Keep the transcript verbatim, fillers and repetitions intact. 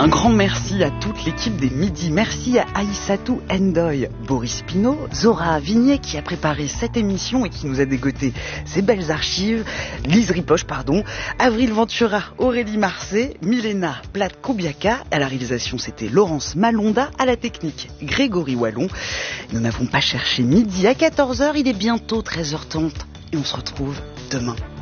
Un grand merci à toute l'équipe des Midis. Merci à Aïssatou Ndoye, Boris Pinault, Zora Vignet qui a préparé cette émission et qui nous a dégoté ces belles archives, Lise Ripoche, pardon, Avril Ventura, Aurélie Marcet, Milena Plath-Koubiaka. À la réalisation, c'était Laurence Malonda. À la technique, Grégory Wallon. Nous n'avons pas cherché midi à quatorze heures, il est bientôt treize heures trente et on se retrouve demain.